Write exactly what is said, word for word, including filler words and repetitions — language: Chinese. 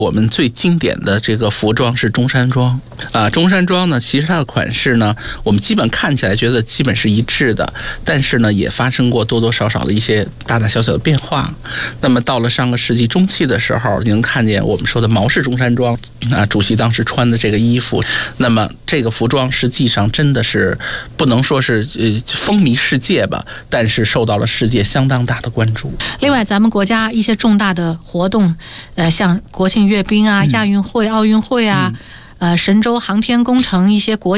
我们最经典的这个服装是中山装啊，中山装呢，其实它的款式呢，我们基本看起来觉得基本是一致的，但是呢，也发生过多多少少的一些大大小小的变化。那么到了上个世纪中期的时候，你能看见我们说的毛式中山装啊，主席当时穿的这个衣服，那么这个服装实际上真的是不能说是呃风靡世界吧，但是受到了世界相当大的关注。 另外，咱们国家一些重大的活动，呃，像国庆阅兵啊、亚运会、奥运会啊，呃，神舟航天工程一些国